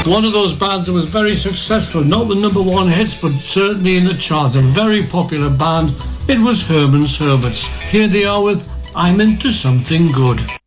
One of those bands that was very successful, not with #1 hits, but certainly in the charts. A very popular band. It was Herman's Hermits. Here they are with I'm Into Something Good.